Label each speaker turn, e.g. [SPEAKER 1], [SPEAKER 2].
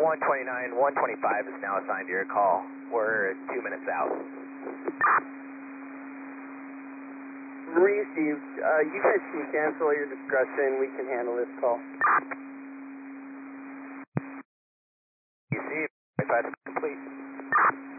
[SPEAKER 1] 129, 125 is now assigned to your call. We're 2 minutes out.
[SPEAKER 2] Received. You guys can cancel at your discretion. We can handle this call.
[SPEAKER 1] You see, 25 complete.